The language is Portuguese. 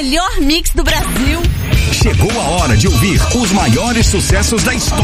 melhor mix do Brasil. Chegou a hora de ouvir os maiores sucessos da história.